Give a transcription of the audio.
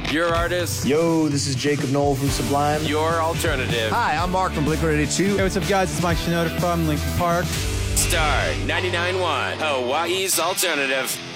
Your artist. Yo, this is Jacob Knoll from Sublime. Your alternative. Hi, I'm Mark from Blink-182. Hey, what's up, guys? It's Mike Shinoda from Linkin Park. Star 99.1, Hawaii's alternative.